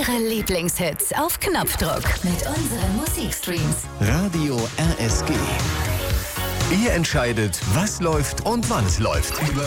Ihre Lieblingshits auf Knopfdruck mit unseren Musikstreams. Radio RSG. Ihr entscheidet, was läuft und wann es läuft.